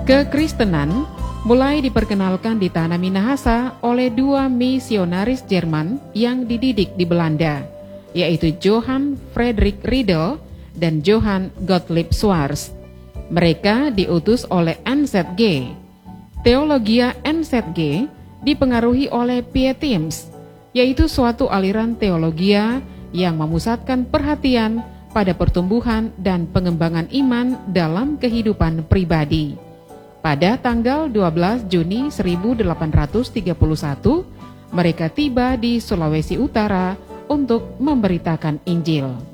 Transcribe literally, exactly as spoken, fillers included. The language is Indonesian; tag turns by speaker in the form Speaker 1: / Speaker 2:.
Speaker 1: Kekristenan mulai diperkenalkan di tanah Minahasa oleh dua misionaris Jerman yang dididik di Belanda, yaitu Johann Friedrich Riedel dan Johann Gottlieb Swartz. Mereka diutus oleh N Z G. Teologia N Z G dipengaruhi oleh Pietism, yaitu suatu aliran teologia yang memusatkan perhatian pada pertumbuhan dan pengembangan iman dalam kehidupan pribadi. Pada tanggal dua belas Juni seribu delapan ratus tiga puluh satu, mereka tiba di Sulawesi Utara untuk memberitakan Injil.